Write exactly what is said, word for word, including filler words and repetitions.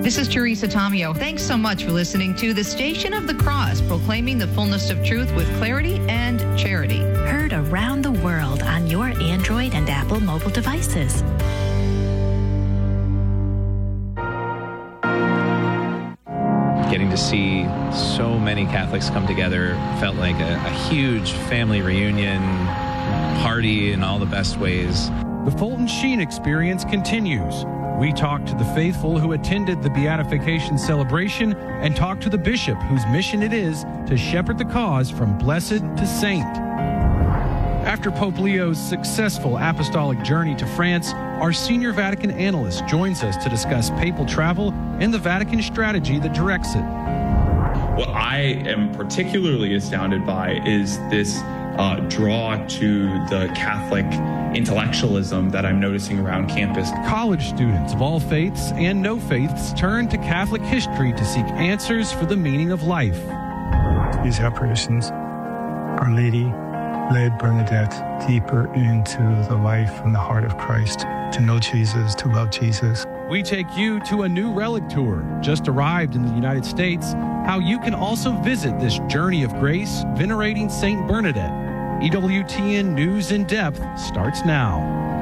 This is Teresa Tomeo. Thanks so much for listening to The Station of the Cross, proclaiming the fullness of truth with clarity and charity. Heard around the world on your Android and Apple mobile devices. Getting to see so many Catholics come together felt like a, a huge family reunion, party in all the best ways. The Fulton Sheen experience continues. We talked to the faithful who attended the beatification celebration and talked to the bishop whose mission it is to shepherd the cause from blessed to saint. After Pope Leo's successful apostolic journey to France, our senior Vatican analyst joins us to discuss papal travel and the Vatican strategy that directs it. What I am particularly astounded by is this uh, draw to the Catholic intellectualism that I'm noticing around campus. College students of all faiths and no faiths turn to Catholic history to seek answers for the meaning of life. These apparitions, Our Lady led Bernadette deeper into the life and the heart of Christ, to know Jesus, to love Jesus. We take you to a new relic tour, just arrived in the United States, how you can also visit this journey of grace venerating Saint Bernadette. E W T N News in Depth starts now.